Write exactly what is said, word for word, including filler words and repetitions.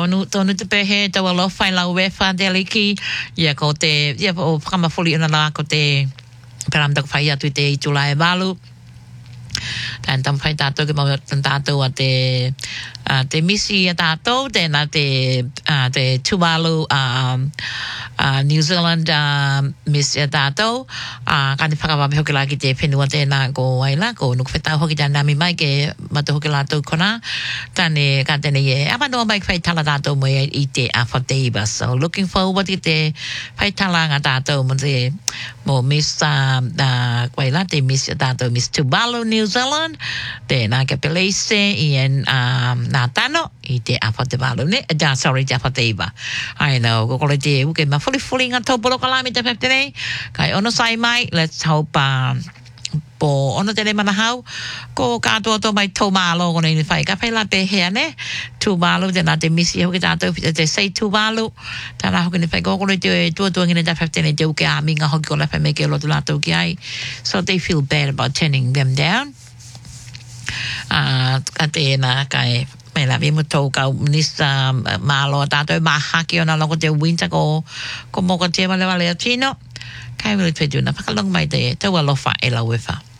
tonu tonu te pehe te walo fai la wefa de liki ia ko te ia o kama fuli ona la ko te peram tak fai atu te i July balu dan tam fai tato ke mau tato a te uh, te misi a tato te na te uh, te Tuvalu um, uh, New Zealand uh, miss a tato uh, ka te whakawape hoki la ki te whenua tēnā ko waila ko nuk whetau hoki tā nami mai ke mata hoki la tau kona tane ka tene ye apa noa mai whai tala tato mo i te a whateiba so looking forward i te whai tala ngā tato mo te mo miss uh, uh, waila te miss a tato miss Tuvalu New Zealand tēnā ke pelese i en um, nā tano i te a whatewalu ne ja sorry te a whateiba I know ko kore te uke ma fuli fuli ngā taupolo kalami te wheptere kai ono sai mai let's hope um, po ono tene mana hau ko katoa to mai tau malo kone ni whai ka whai la te hea ne Tuvalu te nā te misi hoki tātou te sei Tuvalu tāna hoki ni whai ko kore te tua tua ngine te wheptere te uke a minga hoki ko la whai me ke lotu lātou ki ai so they feel bad about turning them down uh, ka tēnā kai me la vi mo tau ka minista malo tātou mahaki ona loko te winter ko ko moko te wale wale a tino kai wile te tuna whakalong mai te tau alofa e la wefa